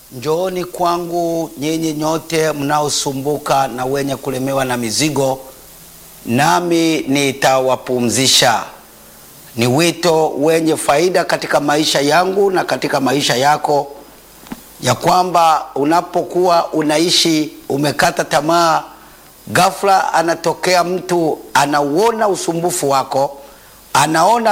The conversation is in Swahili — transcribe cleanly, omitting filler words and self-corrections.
Njooni kwangu nyinyi nyote mnaosumbuka na wenye kulemewa na mizigo, nami nitawapumzisha. Ni wito wenye faida katika maisha yangu na katika maisha yako, ya kwamba unapokuwa unaishi umekata tamaa, ghafla anatokea mtu anauona usumbufu wako, anaona